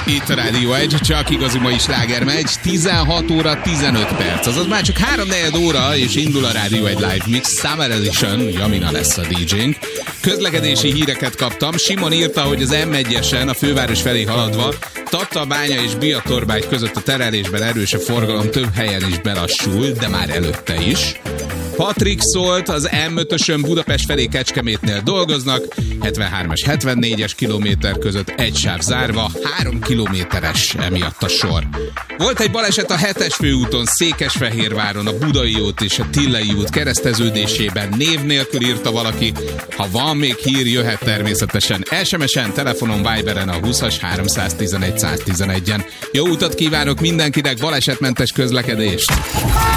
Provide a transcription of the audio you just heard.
Itt a Rádió 1, csak igazi mai sláger megy, 16 óra 15 perc, azaz már csak 3-4 óra, és indul a Rádió 1 Live Mix Summer Edition, Jamina lesz a DJ-nk. Közlekedési híreket kaptam, Simon írta, hogy az M1-esen a főváros felé haladva Tatabánya és Biatorbágy között a terelésben erős a forgalom, több helyen is belassul, de már előtte is. Patrik szólt, az M5-ösön Budapest felé Kecskemétnél dolgoznak, 73-es, 74-es kilométer között egy sáv zárva, 3 kilométeres emiatt a sor. Volt egy baleset a 7-es főúton, Székesfehérváron, a Budai út és a Tillei út kereszteződésében, név nélkül írta valaki. Ha van még hír, jöhet természetesen SMS-en, telefonon, Viberen a 20-as 311 111-en. Jó utat kívánok mindenkinek, balesetmentes közlekedést!